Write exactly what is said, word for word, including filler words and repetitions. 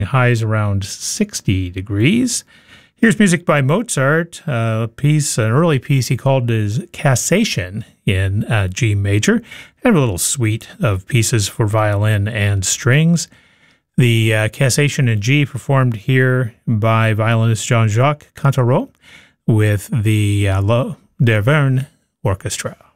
Highs around sixty degrees. Here's music by Mozart, a piece, an early piece he called his Cassation in uh, G major. Kind of a little suite of pieces for violin and strings. The uh, Cassation in G performed here by violinist Jean-Jacques Cantereau with the uh, L'Auvergne Orchestra.